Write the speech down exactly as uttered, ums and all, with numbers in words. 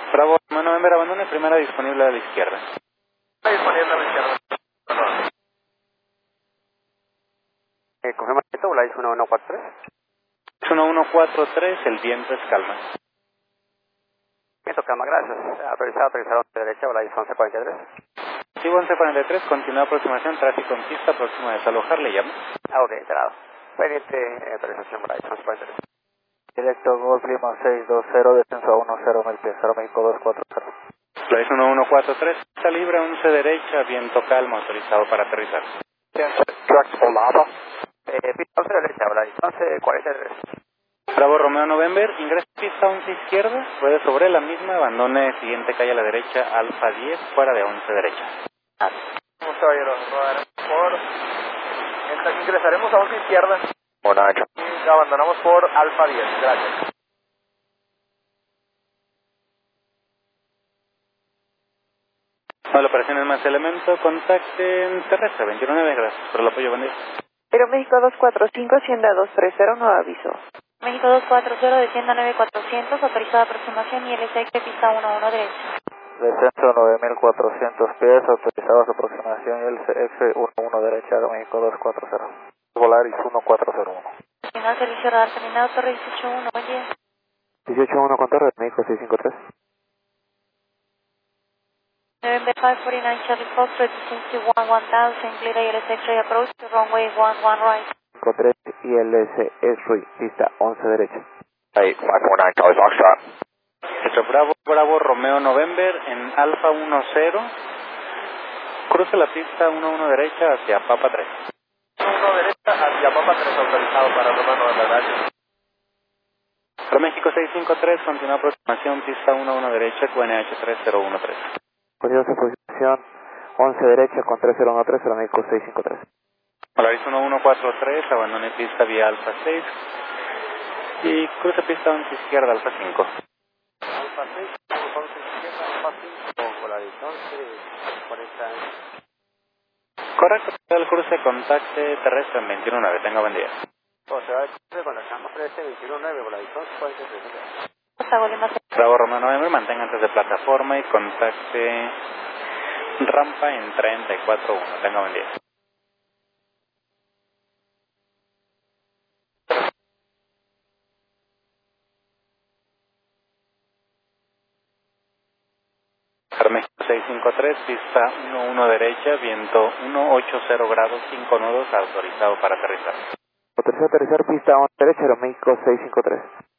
Bravo, November, abandone primera disponible a la izquierda. Disponible a la izquierda. Eh, confirma esto, Volaris uno uno cuatro tres. Es uno uno cuatro tres, el viento es calma. Viento calma, gracias. Autorizado, autorizado de derecha, Volaris once cuarenta y tres. Sí, once cuarenta y tres, continúa aproximación, tráfico en pista, próximo a desalojar, le llamo. Ah, ok, enterado. Pendiente, eh, autorización Volaris once cuarenta y tres. Directo Golf Lima seis dos cero, descenso a uno cero, mil pies, cero México dos cuatro cero. Volaris uno uno cuatro tres, pista libre, once derecha, viento calmo, autorizado para aterrizar. Truck Olava. Eh, pista once derecha, Volaris once cuarenta y tres. Bravo, Romeo November, ingresa pista once izquierda, ruede sobre la misma, abandone siguiente calle a la derecha, Alfa diez, fuera de once derecha. Vamos, caballero, rodaremos por... Esta- ingresaremos a once izquierda. Buena hecho. Y abandonamos por Alfa diez, gracias. Hola, operaciones más elemento, contacten terrestre, veintiuno nueve, gracias por el apoyo, buen día. Pero México dos cuatro cinco, Hacienda dos tres cero, nuevo aviso. México dos cuatro cero, descienda nueve cuatrocientos, autorizada aproximación y L S X pista uno uno derecha. Descenso nueve mil cuatrocientos pies, autorizados aproximación y el C X uno uno derecha, México dos cuatro cero. Volaris uno cuatro cero uno. Final servicio radar terminado, Torre dieciocho uno, buen día. dieciocho uno con torre, México seis cinco tres. November five forty-nine, Charlie Foxtrot, descenso one one thousand, clear I L S X-ray approach to runway one one right. cinco tres y el S X-ray, pista once derecha. Ahí, cinco cuatro nueve, Charlie Foxtrot. Nuestro Bravo, Bravo, Romeo November, en Alfa uno cero, cruza la pista uno uno derecha hacia Papa tres. uno derecha hacia Papa tres, autorizado para Romeo November, gracias. Pro México seis cinco tres, continúa aproximación, pista uno uno derecha, Q N H tres cero uno tres. Corridos aproximación once derecha con tres cero uno tres, México seis cinco tres. Volaris uno uno cuatro tres, abandone pista vía Alfa seis y cruza pista once izquierda, Alfa cinco. Alfa seis, once izquierda, Alfa cinco, Volaris once cuarenta. Correcto, el cruce, contacte terrestre en veintiuno nueve, tenga buen día. O sea, con la cama trece, veintiuno nueve, Volaris once cuarenta y tres. Bravo, Romeo November, mantenga antes de plataforma y contacte rampa en treinta y cuatro uno, tenga buen día. México seis cinco tres, pista uno uno derecha, viento uno ochenta grados, cinco nudos, autorizado para aterrizar. Autorizado a aterrizar pista once derecha, México seis cinco tres.